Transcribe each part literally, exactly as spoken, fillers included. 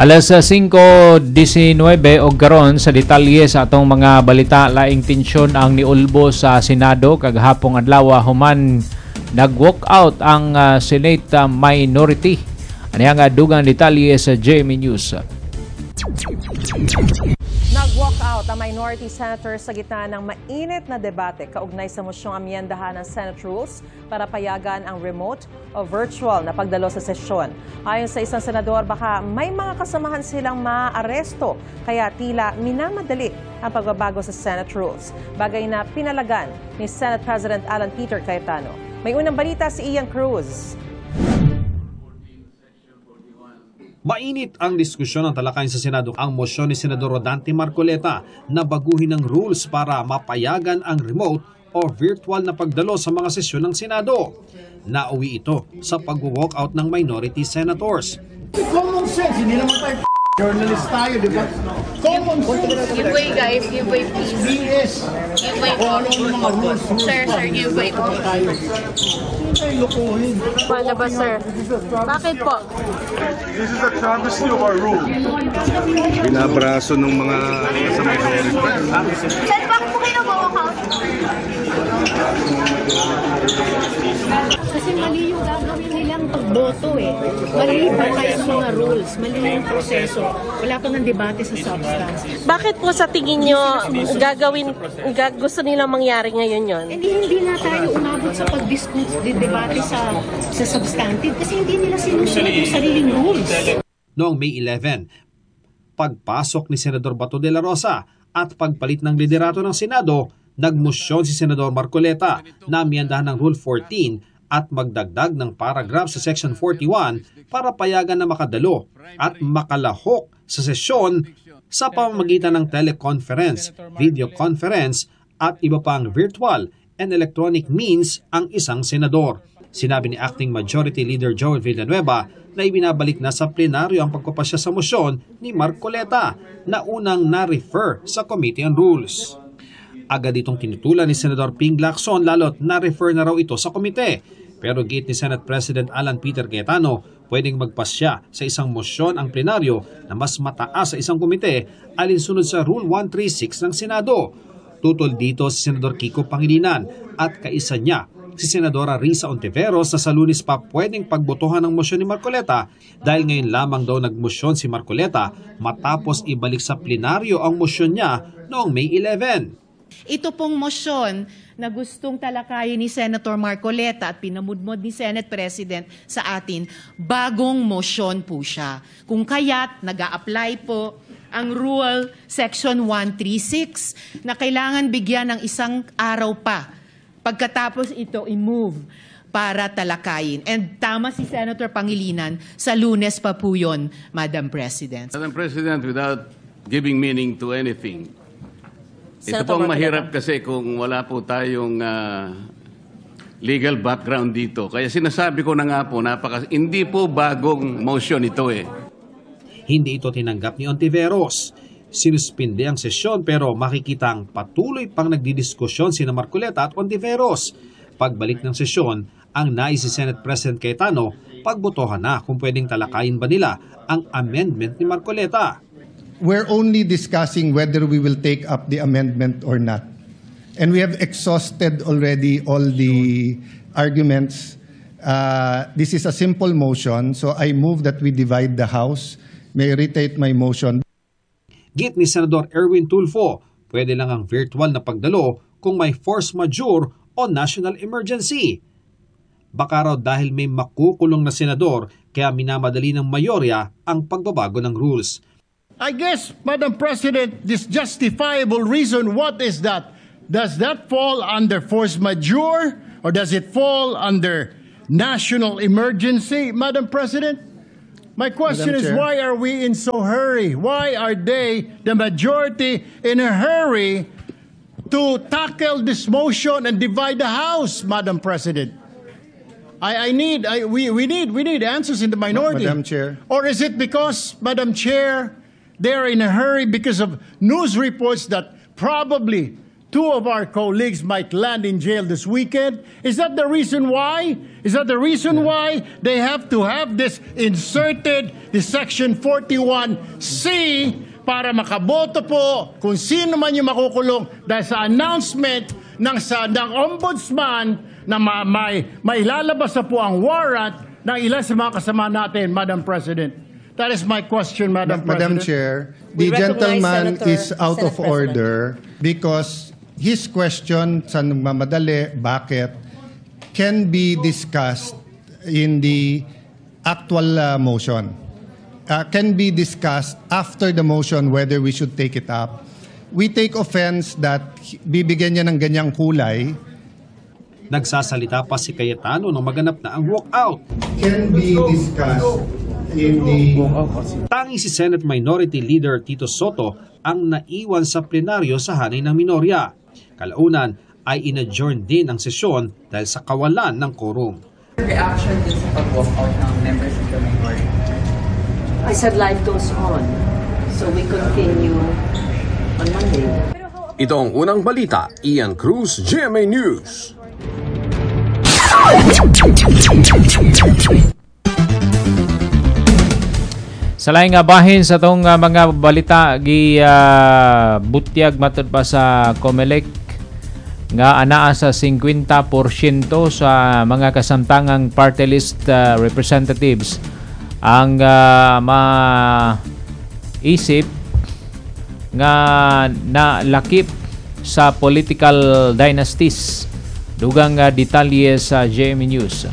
Alas singko disinwebe og karon sa detalye sa atong mga balita, laing tensyon ang niulbo sa Senado kagahapon adlaw human nag-walk out ang uh, Senate uh, minority. Ano nga dugang detalye sa J M A News. Nag-walk out ang minority senator sa gitna ng mainit na debate kaugnay sa mosyong amyendahan ng Senate Rules para payagan ang remote o virtual na pagdalo sa sesyon. Ayon sa isang senador, baka may mga kasamahan silang maaresto kaya tila minamadali ang pagbabago sa Senate Rules. Bagay na pinalagan ni Senate President Alan Peter Cayetano. May unang balita si Ian Cruz. Mainit ang diskusyon ng talakayan sa Senado ang mosyon ni Senador Rodante Marcoleta na baguhin ang rules para mapayagan ang remote o virtual na pagdalo sa mga sesyon ng Senado. Nauwi ito sa pag-walk out ng minority senators. Common sense, hindi naman tayo journalist tayo, di ba? Common sense. Give way, guys. Give way, please. B S. Give way po. Kung ano mga rules, rules. Sir, sir, give way po. Hindi tayo lukuhin. Paano ba, sir? Bakit po? This is a travesty of our rule. Binabraso ng mga sa majority. Sir, bakit po kayo nag-walk out? Kasi mali yung gagawin nilang pagboto eh. Mali ba kayo mga rules? Mali yung proseso. Wala pa ng debate sa substance. Bakit po sa tingin nyo gagawin, gag, gusto nilang mangyari ngayon yon? Hindi, hindi na tayo umabot sa pag-discuss, di debate sa, sa substantive kasi hindi nila sinusunod yung sariling rules. Noong May eleventh, pagpasok ni Senador Bato de la Rosa at pagpalit ng liderato ng Senado, nagmosyon si Senador Marcoleta na amyendahan ng Rule fourteen at magdagdag ng paragraph sa Section forty-one para payagan na makadalo at makalahok sa sesyon sa pamamagitan ng teleconference, video conference at iba pang virtual and electronic means ang isang senador. Sinabi ni Acting Majority Leader Joel Villanueva na ibinabalik na sa plenaryo ang pagpapasya sa mosyon ni Marcoleta na unang na-refer sa Committee on Rules. Agad itong tinutulan ni Senador Ping Lacson lalo't na-refer na raw ito sa komite. Pero giit ni Senate President Alan Peter Cayetano, pwedeng magpasya sa isang mosyon ang plenaryo na mas mataas sa isang komite alinsunod sa Rule one thirty-six ng Senado. Tutol dito si Senador Kiko Pangilinan at kaisa niya si Senadora Risa Ontiveros na sa Lunes pa pwedeng pagbotohan ng mosyon ni Marcoleta dahil ngayon lamang daw nagmosyon si Marcoleta matapos ibalik sa plenaryo ang mosyon niya noong May eleventh. Ito pong mosyon na gustong talakayin ni Senator Marcoleta at pinamudmod ni Senate President sa atin, bagong mosyon po siya. Kung kaya't nag-a-apply po ang Rule Section one thirty-six na kailangan bigyan ng isang araw pa pagkatapos ito i-move para talakayin. And tama si Senator Pangilinan, sa Lunes pa po yun, Madam President. Madam President, without giving meaning to anything, ito Senator pong Marcoleta. mahirap kasi kung wala po tayong uh, legal background dito. Kaya sinasabi ko na nga po, napaka, hindi po bagong motion ito eh. Hindi ito tinanggap ni Ontiveros. Sinuspinde ang sesyon pero makikitang patuloy pang nagdidiskusyon sina Marcoleta at Ontiveros. Pagbalik ng sesyon, ang nais si Senate President Cayetano, pagbotohan na kung pwedeng talakayin ba nila ang amendment ni Marcoleta. We're only discussing whether we will take up the amendment or not. And we have exhausted already all the arguments. Uh, this is a simple motion, so I move that we divide the House. May I reiterate my motion. Git ni Senador Erwin Tulfo, pwede lang ang virtual na pagdalo kung may force majeure o national emergency. Baka raw dahil may makukulong na senador kaya minamadali ng mayorya ang pagbabago ng rules. I guess, Madam President, this justifiable reason, what is that? Does that fall under force majeure or does it fall under national emergency, Madam President? My question is, why are we in so hurry? Why are they, the majority, in a hurry to tackle this motion and divide the House, Madam President? I, I need, I, we, we need, we need answers in the minority. Madam Chair. Or is it because, Madam Chair, they're in a hurry because of news reports that probably two of our colleagues might land in jail this weekend. Is that the reason why? Is that the reason why they have to have this inserted, the Section forty-one C, para makaboto po kung sino man yung makukulong dahil sa announcement ng, sa, ng ombudsman na ma, may, may lalabas na po ang warrant ng ilan sa mga kasama natin, Madam President. That is my question, Madam Ma- Madam President. Chair, We the recognize gentleman Senator- is out Senate of order because his question sa nagmamadali, bakit, can be discussed in the actual uh, motion. Uh, can be discussed after the motion whether we should take it up. We take offense that bibigyan niya ng ganyang kulay. Nagsasalita pa si Cayetano nung maganap na ang walkout. Can be discussed in the... Tanging si Senate Minority Leader Tito Soto ang naiwan sa plenaryo sa hanay ng minorya. Kalaunan ay in-adjourn din ang sesyon dahil sa kawalan ng quorum. Reaction din sa pag-walkout ng members of the minority? I said life goes on, so we continue on Monday. Ito ang unang balita, Ian Cruz, G M A News. Sa laing nga bahin sa tong uh, mga balita gi uh, butyag matud pa sa COMELEC nga anaa sa fifty percent sa mga kasamtangang party list uh, representatives ang uh, maisip nga nalakip sa political dynasties. Dugang uh, detalye sa G M A News.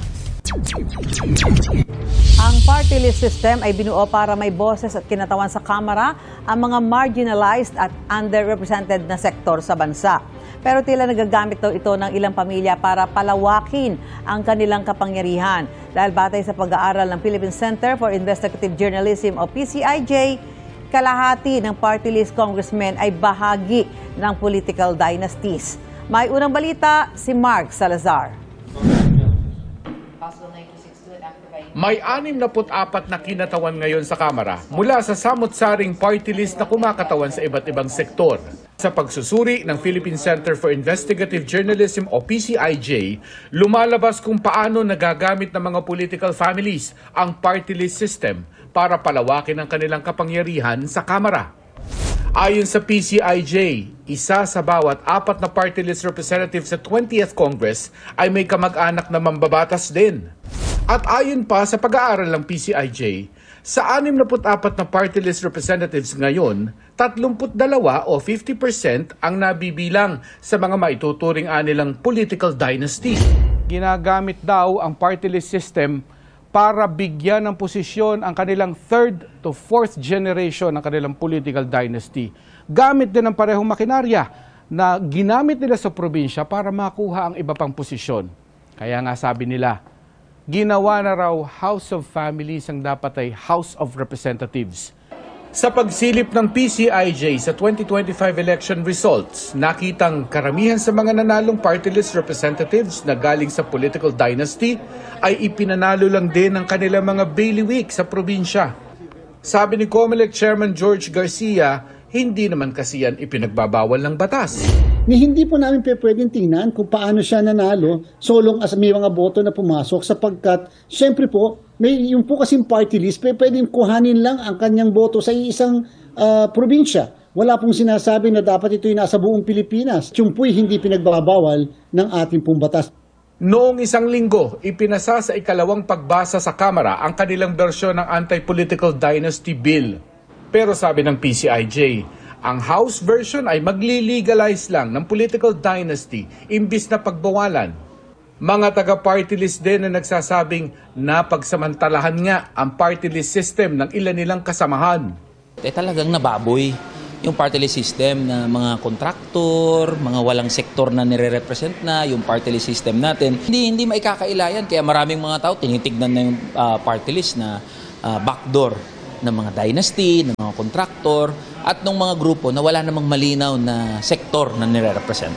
Ang party list system ay binuo para may boses at kinatawan sa Kamara ang mga marginalized at underrepresented na sektor sa bansa. Pero tila nagagamit daw ito ng ilang pamilya para palawakin ang kanilang kapangyarihan. Dahil batay sa pag-aaral ng Philippine Center for Investigative Journalism o P C I J, kalahati ng party list congressmen ay bahagi ng political dynasties. May unang balita si Mark Salazar. May anim na put apat na kinatawan ngayon sa Kamara mula sa samot-saring party list na kumakatawan sa iba't ibang sektor. Sa pagsusuri ng Philippine Center for Investigative Journalism o P C I J, lumalabas kung paano nagagamit ng mga political families ang party list system para palawakin ang kanilang kapangyarihan sa Kamara. Ayon sa P C I J, isa sa bawat apat na party list representative sa twentieth Congress ay may kamag-anak na mambabatas din. At ayon pa sa pag-aaral ng P C I J, sa anim na apat na party list representatives ngayon, thirty-two o fifty percent ang nabibilang sa mga maituturing anilang political dynasty. Ginagamit daw ang party list system para bigyan ng posisyon ang kanilang third to fourth generation ng kanilang political dynasty. Gamit din ang parehong makinarya na ginamit nila sa probinsya para makuha ang iba pang posisyon. Kaya nga sabi nila, ginawa na raw House of Families ang dapat ay House of Representatives. Sa pagsilip ng P C I J sa twenty twenty-five election results, nakitang karamihan sa mga nanalong party list representatives na galing sa political dynasty ay ipinanalo lang din ang kanilang mga bailiwick sa probinsya. Sabi ni COMELEC Chairman George Garcia, hindi naman kasi yan ipinagbabawal ng batas. Ni hindi po namin pwedeng tingnan kung paano siya nanalo so long as may mga boto na pumasok sapagkat siyempre po may yung po kasing party list pwedeng kuhanin lang ang kanyang boto sa isang uh, probinsya. Wala pong sinasabi na dapat ito'y nasa buong Pilipinas. Yung po'y hindi pinagbabawal ng ating pong batas. Noong isang linggo, ipinasa sa ikalawang pagbasa sa Kamara ang kanilang bersyon ng Anti-Political Dynasty Bill. Pero sabi ng P C I J, ang House version ay magli-legalize lang ng political dynasty imbis na pagbawalan. Mga taga-party list din na nagsasabing napagsamantalahan nga ang party list system ng ilan nilang kasamahan. Eh talagang nababoy yung party list system na mga kontraktor, mga walang sektor na nire-represent na, yung party list system natin. Hindi hindi maikakailayan kaya maraming mga tao tinitignan na yung uh, party list na uh, backdoor ng mga dynasty, ng mga kontraktor, at ng mga grupo na wala namang malinaw na sektor na nire-represent.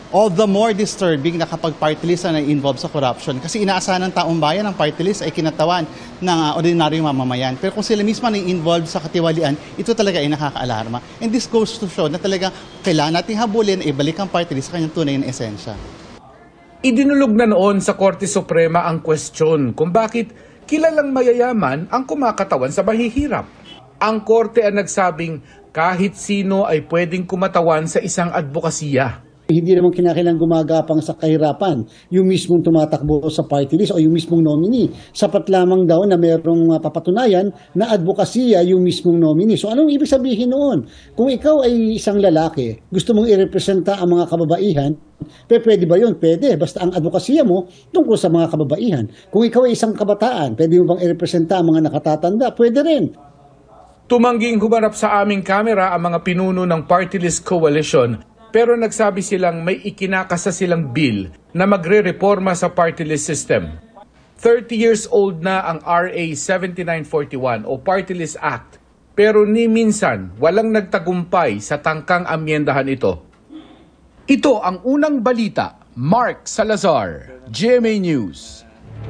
all the more disturbing na kapag party list na involved sa corruption. Kasi inaasahan ng taong bayan ang party list ay kinatawan ng uh, ordinaryong mamamayan. Pero kung sila mismo na involved sa katiwalian, ito talaga ay nakaka-alarma. And this goes to show na talaga kailangan nating habulin, ibalik ang party list sa kanyang tunay na esensya. Idinulog na noon sa Korte Suprema ang kwestiyon kung bakit kilalang mayayaman ang kumakatawan sa mahihirap. Ang Korte ang nagsabing kahit sino ay pwedeng kumatawan sa isang advokasya. Hindi naman kinakailangan gumagapang sa kahirapan yung mismong tumatakbo sa party list o yung mismong nominee. Sapat lamang daw na mayroong papatunayan na advokasya yung mismong nominee. So anong ibig sabihin noon? Kung ikaw ay isang lalaki, gusto mong irepresenta ang mga kababaihan, pwede ba yun? Pwede. Basta ang advokasya mo tungkol sa mga kababaihan. Kung ikaw ay isang kabataan, pwede mo bang irepresenta ang mga nakatatanda? Pwede rin. Tumangging humarap sa aming kamera ang mga pinuno ng Party List Coalition. Pero nagsabi silang may ikinakasa silang bill na magre-reforma sa party list system. thirty years old na ang R A seventy-nine forty-one o Party List Act, pero ni minsan walang nagtagumpay sa tangkang amyendahan ito. Ito ang unang balita. Mark Salazar, G M A News.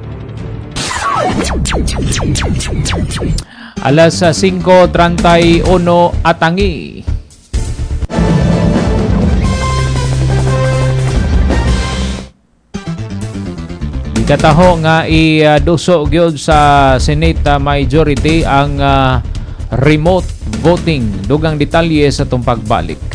Alas cinco treinta-uno atangi. Kataho nga i-duso gyud sa Senate majority ang uh, remote voting. Dugang detalye sa itong pagbalik.